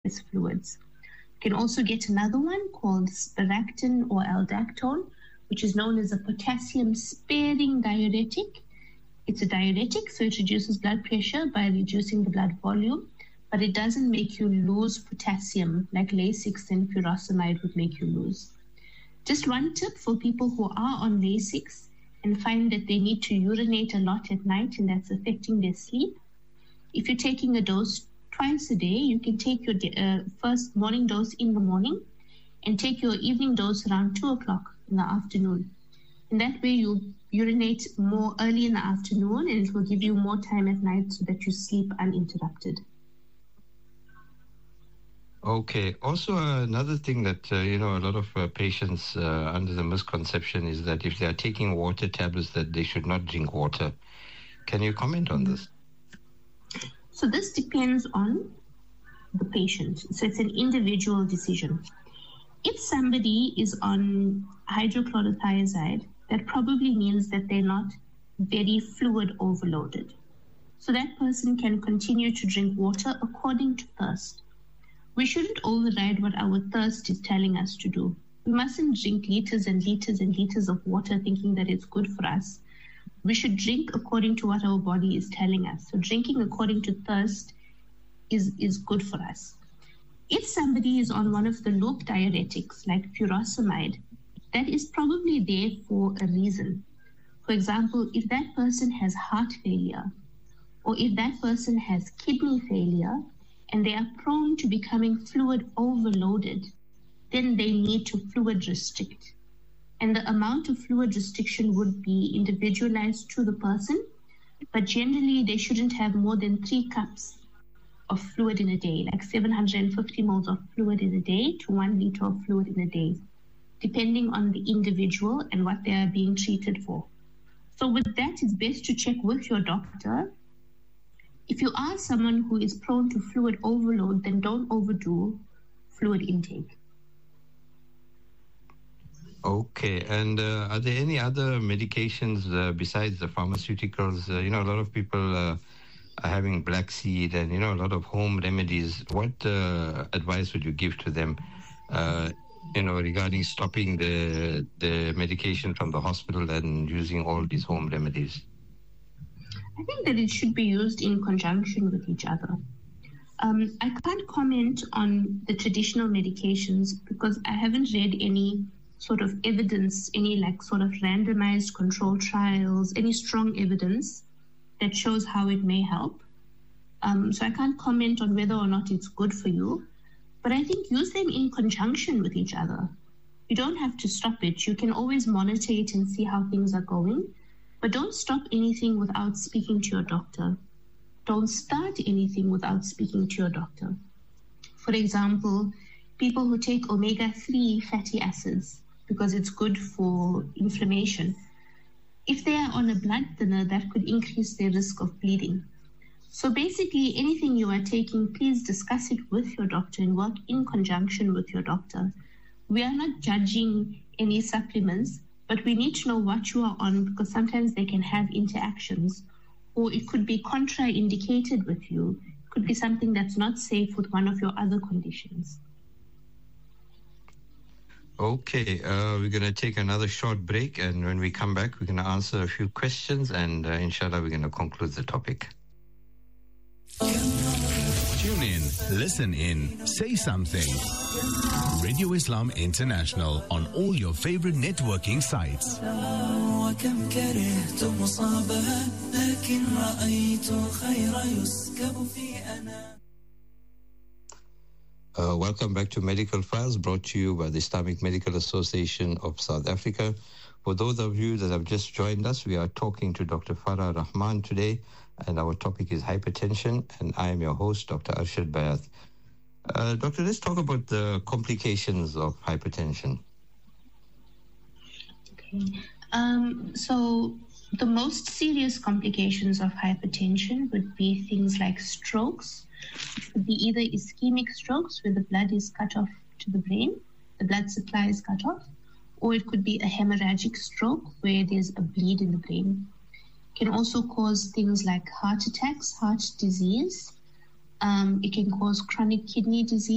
fluids. You can also get another one called spiractin or aldactone, which is known as a potassium-sparing diuretic. It's a diuretic, so it reduces blood pressure by reducing the blood volume, but it doesn't make you lose potassium like Lasix and furosemide would make you lose. Just one tip for people who are on Lasix and find that they need to urinate a lot at night and that's affecting their sleep. If you're taking a dose twice a day, you can take your first morning dose in the morning and take your evening dose around 2 o'clock in the afternoon. And that way you urinate more early in the afternoon and it will give you more time at night so that you sleep uninterrupted. Okay. Also, another thing that, a lot of patients under the misconception is that if they are taking water tablets, that they should not drink water. Can you comment on this? So this depends on the patient. So it's an individual decision. If somebody is on hydrochlorothiazide, that probably means that they're not very fluid overloaded. So that person can continue to drink water according to thirst. We shouldn't override what our thirst is telling us to do. We mustn't drink liters and liters and liters of water thinking that it's good for us. We should drink according to what our body is telling us. So drinking according to thirst is good for us. If somebody is on one of the loop diuretics like furosemide, that is probably there for a reason. For example, if that person has heart failure or if that person has kidney failure and they are prone to becoming fluid overloaded, then they need to fluid restrict. And the amount of fluid restriction would be individualized to the person, but generally they shouldn't have more than 3 cups of fluid in a day, like 750 moles of fluid in a day to 1 liter of fluid in a day, depending on the individual and what they are being treated for. So with that, it's best to check with your doctor. If you are someone who is prone to fluid overload, then don't overdo fluid intake. Okay, and are there any other medications besides the pharmaceuticals? A lot of people are having black seed and, a lot of home remedies. What advice would you give to them, regarding stopping the medication from the hospital and using all these home remedies? I think that it should be used in conjunction with each other. I can't comment on the traditional medications because I haven't read any sort of evidence, any sort of randomized control trials, any strong evidence that shows how it may help. So I can't comment on whether or not it's good for you, but I think use them in conjunction with each other. You don't have to stop it. You can always monitor it and see how things are going, but don't stop anything without speaking to your doctor. Don't start anything without speaking to your doctor. For example, people who take omega-3 fatty acids because it's good for inflammation. If they are on a blood thinner, that could increase their risk of bleeding. So basically, anything you are taking, please discuss it with your doctor and work in conjunction with your doctor. We are not judging any supplements, but we need to know what you are on because sometimes they can have interactions, or it could be contraindicated with you. It could be something that's not safe with one of your other conditions. Okay, we're going to take another short break, and when we come back, we're going to answer a few questions, and inshallah, we're going to conclude the topic. Tune in, listen in, say something. Radio Islam International on all your favorite networking sites. Welcome back to Medical Files, brought to you by the Islamic Medical Association of South Africa. For those of you that have just joined us, we are talking to Dr. Farah Rahman today, and our topic is hypertension, and I am your host, Dr. Arshad Bayath. Doctor, let's talk about the complications of hypertension. Okay. So the most serious complications of hypertension would be things like strokes. It could be either ischemic strokes, where the blood is cut off to the brain, the blood supply is cut off, or it could be a hemorrhagic stroke, where there's a bleed in the brain. It can also cause things like heart attacks, heart disease. It can cause chronic kidney disease.